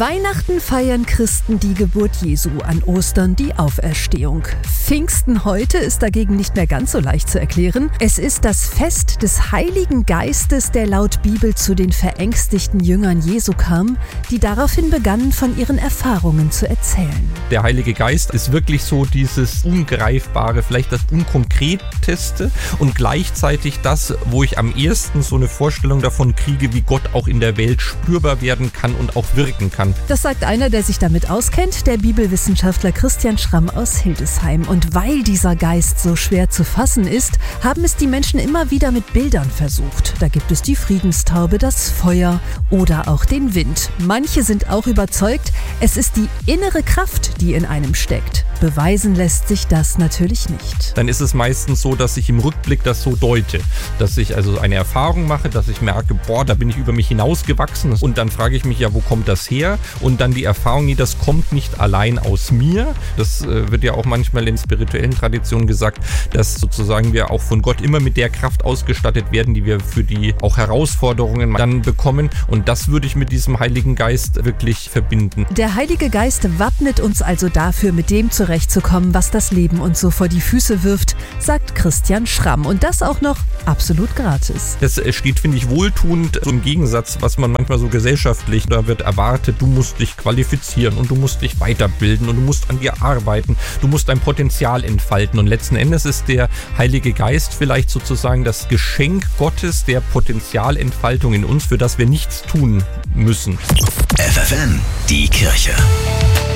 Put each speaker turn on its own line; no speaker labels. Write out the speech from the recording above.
Weihnachten feiern Christen die Geburt Jesu, an Ostern die Auferstehung. Pfingsten heute ist dagegen nicht mehr ganz so leicht zu erklären. Es ist das Fest des Heiligen Geistes, der laut Bibel zu den verängstigten Jüngern Jesu kam, die daraufhin begannen, von ihren Erfahrungen zu erzählen.
Der Heilige Geist ist wirklich so dieses Ungreifbare, vielleicht das Unkonkreteste und gleichzeitig das, wo ich am ehesten so eine Vorstellung davon kriege, wie Gott auch in der Welt spürbar werden kann und auch wirken kann.
Das sagt einer, der sich damit auskennt, der Bibelwissenschaftler Christian Schramm aus Hildesheim. Und weil dieser Geist so schwer zu fassen ist, haben es die Menschen immer wieder mit Bildern versucht. Da gibt es die Friedenstaube, das Feuer oder auch den Wind. Manche sind auch überzeugt, es ist die innere Kraft, die in einem steckt. Beweisen lässt sich das natürlich nicht.
Dann ist es meistens so, dass ich im Rückblick das so deute, dass ich also eine Erfahrung mache, dass ich merke, da bin ich über mich hinausgewachsen und dann frage ich mich ja, wo kommt das her? Und dann die Erfahrung, nee, das kommt nicht allein aus mir. Das wird ja auch manchmal in spirituellen Traditionen gesagt, dass sozusagen wir auch von Gott immer mit der Kraft ausgestattet werden, die wir für die auch Herausforderungen dann bekommen. Und das würde ich mit diesem Heiligen Geist wirklich verbinden.
Der Heilige Geist wappnet uns also dafür, mit dem zurechtzukommen, was das Leben uns so vor die Füße wirft, sagt Christian Schramm. Und das auch noch absolut gratis.
Das steht, finde ich, wohltuend so im Gegensatz, was man manchmal so gesellschaftlich, da wird erwartet, du musst dich qualifizieren und du musst dich weiterbilden und du musst an dir arbeiten, du musst dein Potenzial entfalten. Und letzten Endes ist der Heilige Geist vielleicht sozusagen das Geschenk Gottes der Potenzialentfaltung in uns, für das wir nichts tun müssen.
FFN, die Kirche.